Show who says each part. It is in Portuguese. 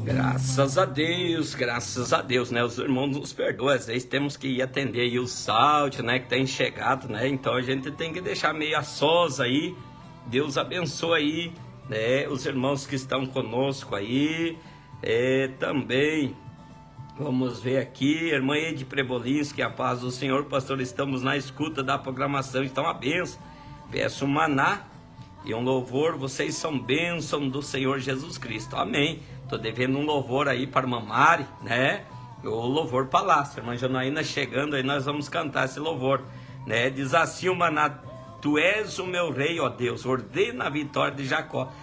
Speaker 1: Graças a Deus, né? Os irmãos nos perdoam, às vezes temos que ir atender aí os áudios, né? Que tem chegado, né? Então a gente tem que deixar meio a sós aí. Deus abençoe aí, né? Os irmãos que estão conosco aí. Também, vamos ver aqui, irmã Ede Prebolinski, a paz do Senhor, pastor, estamos na escuta da programação, então a bênção. Peço um maná e um louvor, vocês são bênção do Senhor Jesus Cristo, amém. Tô devendo um louvor aí para Mamari, né? O louvor Palácio, irmã Janaína chegando aí, nós vamos cantar esse louvor, né? Diz assim o maná: Tu és o meu rei, ó Deus, ordena a vitória de Jacó.